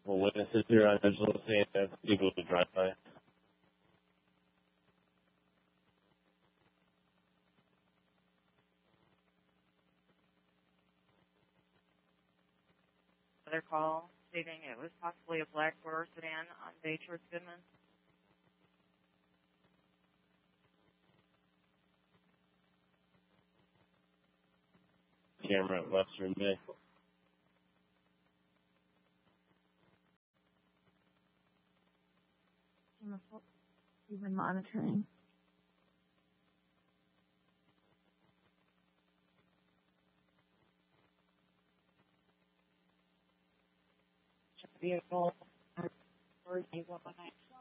Well, witnesses here on digital saying that people to drive by. Another call stating it was possibly a black Bora sedan on Bay towards Goodman. Camera at Western Bay. Even monitoring. Vehicle, 119.